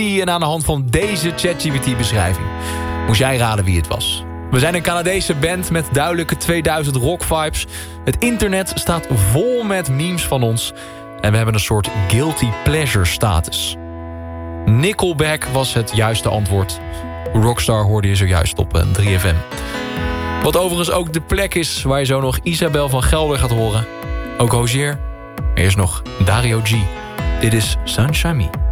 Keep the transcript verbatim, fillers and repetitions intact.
En aan de hand van deze ChatGPT-beschrijving moest jij raden wie het was. We zijn een Canadese band met duidelijke tweeduizend rock vibes. Het internet staat vol met memes van ons. En we hebben een soort guilty pleasure status. Nickelback was het juiste antwoord. Rockstar hoorde je zojuist op drie F M. Wat overigens ook de plek is waar je zo nog Isabel van Gelder gaat horen. Ook Hozier. Eerst nog Dario G. Dit is Sunshine Me.